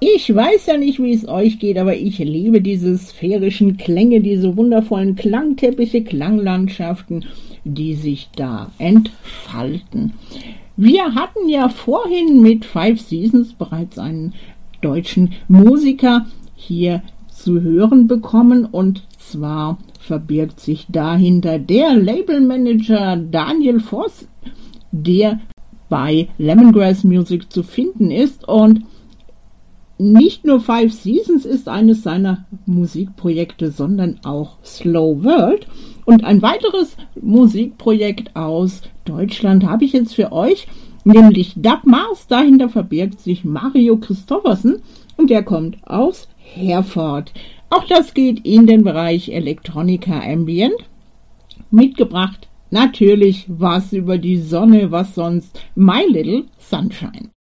Ich weiß ja nicht, wie es euch geht, aber ich liebe diese sphärischen Klänge, diese wundervollen Klangteppiche, Klanglandschaften, die sich da entfalten. Wir hatten ja vorhin mit Five Seasons bereits einen deutschen Musiker hier zu hören bekommen, und zwar verbirgt sich dahinter der Labelmanager Daniel Voss, der bei Lemongrass Music zu finden ist, und nicht nur Five Seasons ist eines seiner Musikprojekte, sondern auch Slow World. Und ein weiteres Musikprojekt aus Deutschland habe ich jetzt für euch, nämlich Dub Mars. Dahinter verbirgt sich Mario Christoffersen und der kommt aus Herford. Auch das geht in den Bereich Electronica Ambient. Mitgebracht natürlich was über die Sonne, was sonst, My Little Sunshine.